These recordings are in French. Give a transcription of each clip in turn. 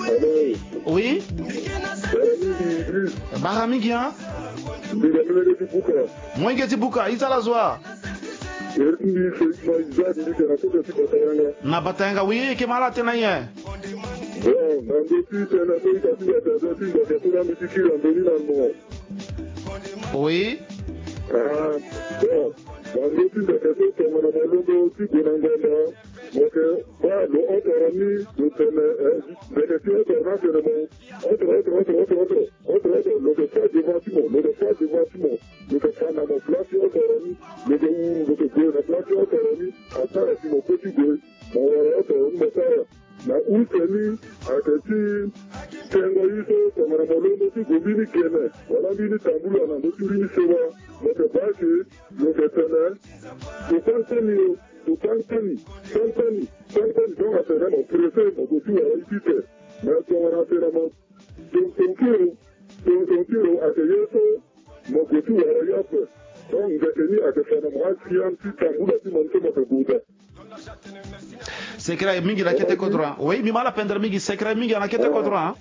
Oui. Baramigi, hein? Moi, je suis Bouka, il la joie. Na batanga, oui, qui m'a la tenaille. Oui. Na useni akati tengo hizo kwa mwanamolomo si gobini kene wala bini tambulu ana muturi sewa moke baki moke tene tupantani donc à terre mon préfet mon gosi wa itite na tongana tera mo tonkiro ateyeso mon gosi wa yape donc ngateni akafana mo asiam si tambulu si mon tomo ke buda. Secret mingi na kete kodra. Oui, mi mala pendre mingi secret mingi na kete kodra.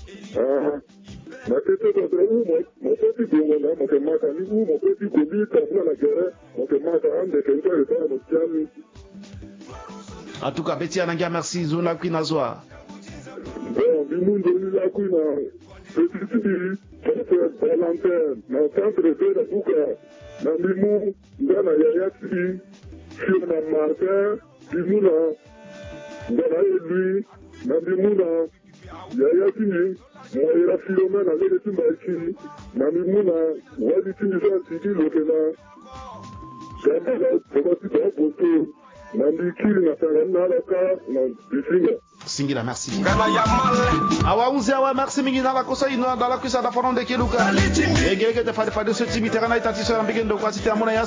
Na kete kodra mo peti bongo na mo ke maka ni mo peti gobi tambula na gere mo ke maka ande ke ngare sana mo tiami. En tout cas, Betty Anangia, merci. Zona Kwinazwa. Bon, bimundo ni la Kwina. Petit Valentin, na centre de la Bouka, na Mimu, Ndana Yayati, Fiona Martin, Bimuna, Ndana Edwi, na Bimuna, Yayati, Moira Philomène, avec les Timbaïki, na Mimuna, Wadi Tinisa, Tiki Lokena, Gambala, Tomasi Baboto, na Mikiri, na Tarana, na Bisinga. Singila, merci. Awa Uziawa, merci Mingina la Kosa, dans la Kusa, la Foron de Kiluka. Et Gege de Fadi ce Timitana, Tati, Sambigendo, Quasi Amona.